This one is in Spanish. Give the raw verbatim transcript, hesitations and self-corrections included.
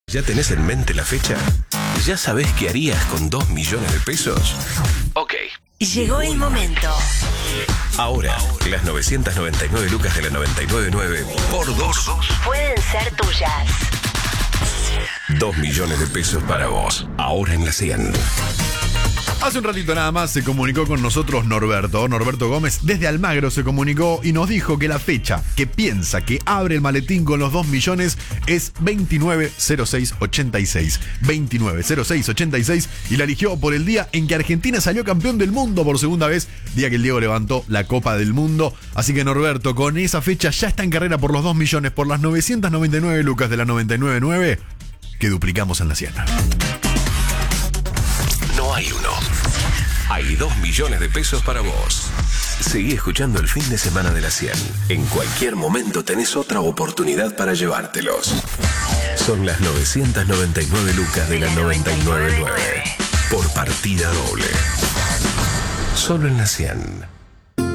¿Ya tenés en mente la fecha? ¿Ya sabés qué harías con dos millones de pesos? Ok. Llegó el momento. Ahora, las novecientas noventa y nueve lucas de la noventa y nueve nueve por dos Pueden ser tuyas. dos millones de pesos para vos. Ahora en la cien. Hace un ratito nada más se comunicó con nosotros Norberto. Norberto Gómez desde Almagro se comunicó y nos dijo que la fecha que piensa que abre el maletín con los dos millones es veintinueve cero seis ochenta y seis. veintinueve cero seis ochenta y seis y la eligió por el día en que Argentina salió campeón del mundo por segunda vez, día que el Diego levantó la Copa del Mundo. Así que Norberto, con esa fecha ya está en carrera por los dos millones, por las novecientas noventa y nueve lucas de la noventa y nueve nueve que duplicamos en la cien. No hay uno. Hay dos millones de pesos para vos. Seguí escuchando el fin de semana de la cien. En cualquier momento tenés otra oportunidad para llevártelos. Son las novecientas noventa y nueve lucas de la noventa y nueve nueve. Por partida doble. Solo en la cien.